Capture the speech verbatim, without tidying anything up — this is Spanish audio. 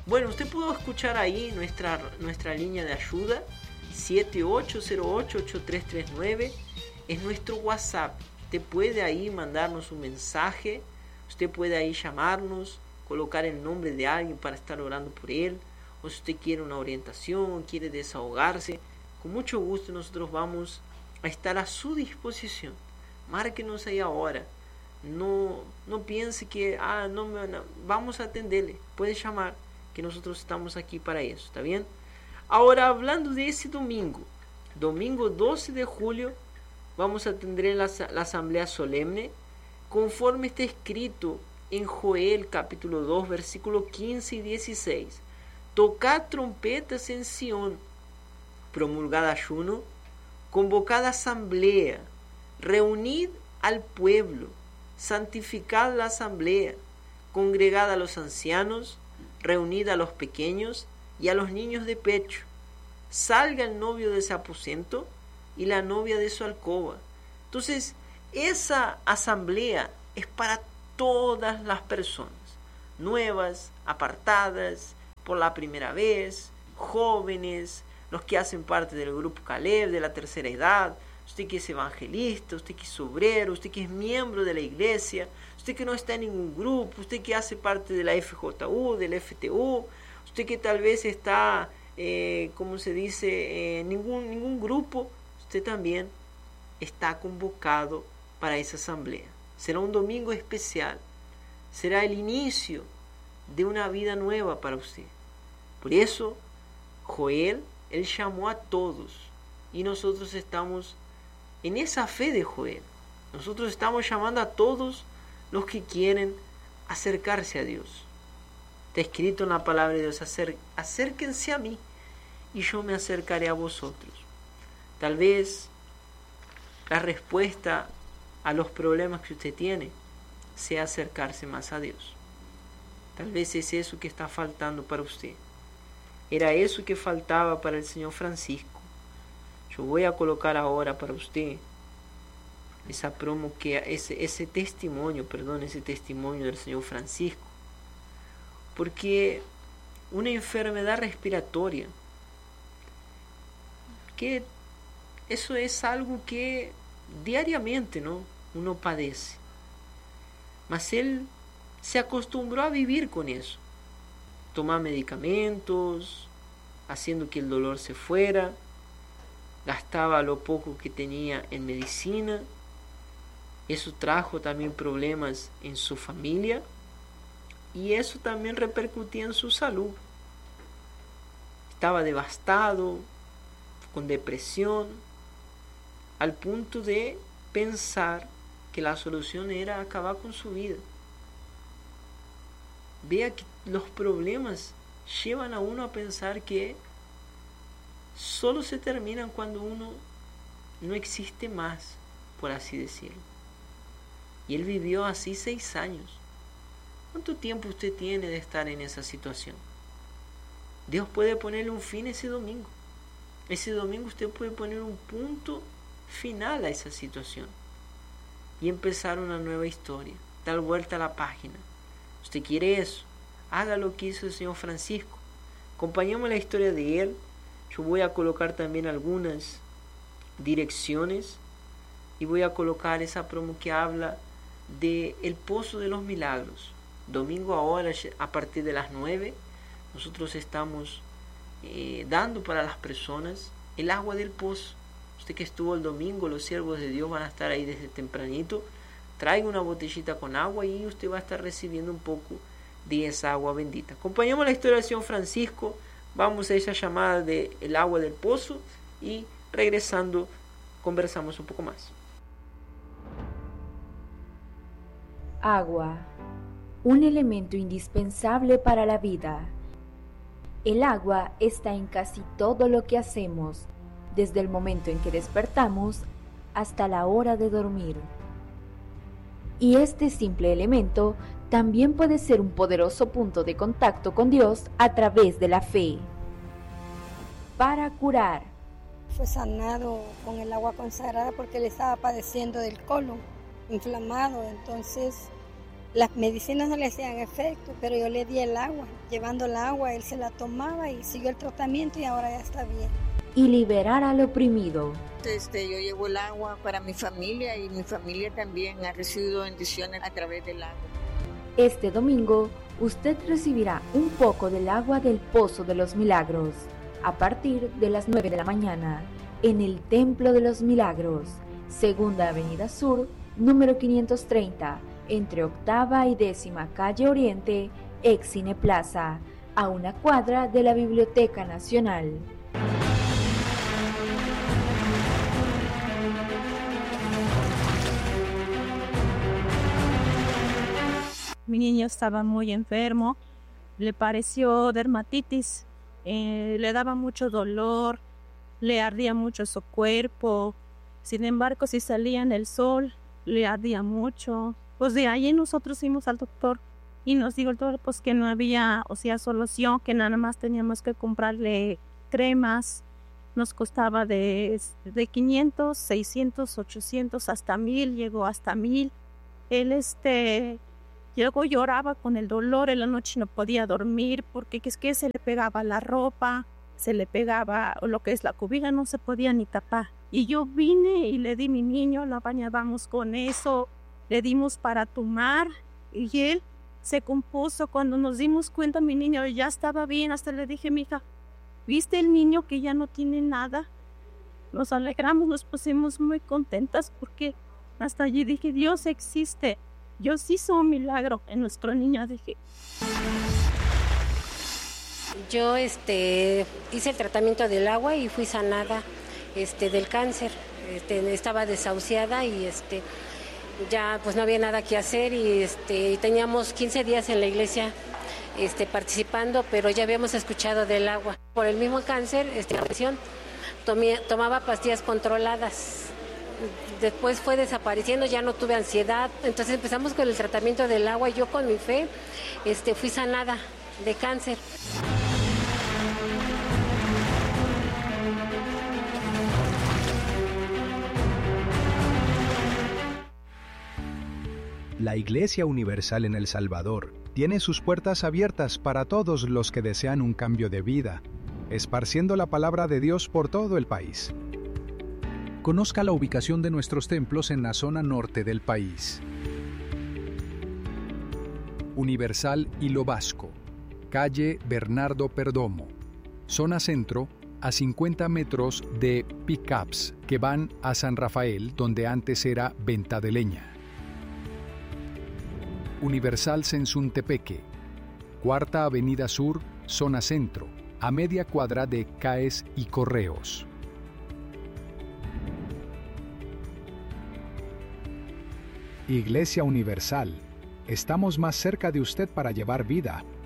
Bueno, usted pudo escuchar ahí nuestra, nuestra línea de ayuda, siete ocho cero ocho, ocho tres tres nueve, es nuestro WhatsApp. Usted puede ahí mandarnos un mensaje, usted puede ahí llamarnos, colocar el nombre de alguien para estar orando por él, o si usted quiere una orientación, quiere desahogarse, con mucho gusto nosotros vamos a estar a su disposición. Márquenos ahí ahora. No, no piense que ah, no, no, vamos a atenderle. Puede llamar, que nosotros estamos aquí para eso, ¿está bien? Ahora, hablando de ese domingo, domingo doce de julio, vamos a tener la, la asamblea solemne, conforme está escrito en Joel capítulo dos, versículos quince y dieciséis. Tocad trompetas en Sión, promulgad ayuno, convocad asamblea, reunid al pueblo, santificad la asamblea, congregad a los ancianos, reunid a los pequeños y a los niños de pecho. Salga el novio de ese aposento y la novia de su alcoba. Entonces, esa asamblea es para todas las personas, nuevas, apartadas, por la primera vez, jóvenes, los que hacen parte del grupo Caleb, de la tercera edad, usted que es evangelista, usted que es obrero, usted que es miembro de la iglesia, usted que no está en ningún grupo, usted que hace parte de la F J U, del F T U, usted que tal vez está, eh, como se dice, en ningún, ningún grupo, usted también está convocado para esa asamblea. Será un domingo especial, será el inicio de una vida nueva para usted. Por eso, Joel, él llamó a todos y nosotros estamos en esa fe de Joel. Nosotros estamos llamando a todos los que quieren acercarse a Dios. Está escrito en la palabra de Dios, Acer, acérquense a mí y yo me acercaré a vosotros. Tal vez la respuesta a los problemas que usted tiene sea acercarse más a Dios. Tal vez es eso que está faltando para usted. Era eso que faltaba para el Señor Francisco. Yo voy a colocar ahora para usted esa promo que ese, ese testimonio, perdón, ese testimonio del Señor Francisco. Porque una enfermedad respiratoria, que eso es algo que diariamente, ¿no?, uno padece. Mas él se acostumbró a vivir con eso. Tomar medicamentos, haciendo que el dolor se fuera, gastaba lo poco que tenía en medicina. Eso trajo también problemas en su familia y eso también repercutía en su salud. Estaba devastado, con depresión, al punto de pensar que la solución era acabar con su vida. Vea que los problemas llevan a uno a pensar que solo se terminan cuando uno no existe más, por así decirlo. Y él vivió así seis años. ¿Cuánto tiempo usted tiene de estar en esa situación? Dios puede ponerle un fin ese domingo. Ese domingo usted puede poner un punto final a esa situación y empezar una nueva historia, dar vuelta a la página. ¿Usted quiere eso? Haga lo que hizo el Señor Francisco. Acompañemos la historia de él. Yo voy a colocar también algunas direcciones y voy a colocar esa promo que habla de el Pozo de los Milagros. Domingo ahora a partir de las nueve nosotros estamos eh, dando para las personas el agua del pozo. Usted que estuvo el domingo, los siervos de Dios van a estar ahí desde tempranito. Traiga una botellita con agua y usted va a estar recibiendo un poco de esa agua bendita. Acompañamos la historia del Señor Francisco. Vamos a esa llamada del agua del pozo y regresando conversamos un poco más. Agua, un elemento indispensable para la vida. El agua está en casi todo lo que hacemos, desde el momento en que despertamos hasta la hora de dormir. Y este simple elemento también puede ser un poderoso punto de contacto con Dios a través de la fe. Para curar. Fue sanado con el agua consagrada porque él estaba padeciendo del colon inflamado, entonces Las medicinas no le hacían efecto, pero yo le di el agua. Llevando el agua, él se la tomaba y siguió el tratamiento y ahora ya está bien. Y liberar al oprimido. Este, yo llevo el agua para mi familia y mi familia también ha recibido bendiciones a través del agua. Este domingo, usted recibirá un poco del agua del Pozo de los Milagros, a partir de las nueve de la mañana, en el Templo de los Milagros, Segunda Avenida Sur, número quinientos treinta, entre Octava y Décima Calle Oriente, ex Cine Plaza, a una cuadra de la Biblioteca Nacional. Mi niño estaba muy enfermo, le pareció dermatitis, eh, le daba mucho dolor, le ardía mucho su cuerpo. Sin embargo, si salía en el sol, le ardía mucho. Pues de ahí nosotros fuimos al doctor y nos dijo el doctor pues, que no había, o sea, solución, que nada más teníamos que comprarle cremas. Nos costaba de, de quinientos, seiscientos, ochocientos, hasta mil, llegó hasta mil. Él, este... Luego lloraba con el dolor, en la noche no podía dormir porque es que se le pegaba la ropa, se le pegaba lo que es la cobija, no se podía ni tapar. Y yo vine y le di a mi niño, la bañábamos con eso, le dimos para tomar y él se compuso. Cuando nos dimos cuenta, mi niño ya estaba bien, hasta le dije, mija, ¿viste el niño que ya no tiene nada? Nos alegramos, nos pusimos muy contentas porque hasta allí dije, Dios existe. Dios hizo un milagro en nuestro niño, dije. Yo este, hice el tratamiento del agua y fui sanada este, del cáncer. Este, estaba desahuciada y este, ya pues no había nada que hacer y este, teníamos quince días en la iglesia este, participando, pero ya habíamos escuchado del agua. Por el mismo cáncer, este, tomé, tomaba pastillas controladas. Después fue desapareciendo, ya no tuve ansiedad, entonces empezamos con el tratamiento del agua y yo con mi fe este, fui sanada de cáncer. La Iglesia Universal en El Salvador tiene sus puertas abiertas para todos los que desean un cambio de vida, esparciendo la palabra de Dios por todo el país. Conozca la ubicación de nuestros templos en la zona norte del país. Universal Hilo Vasco, calle Bernardo Perdomo, zona centro, a cincuenta metros de pick-ups que van a San Rafael, donde antes era venta de leña. Universal Sensuntepeque, Cuarta Avenida Sur, zona centro, a media cuadra de C A E S y Correos. Iglesia Universal, estamos más cerca de usted para llevar vida,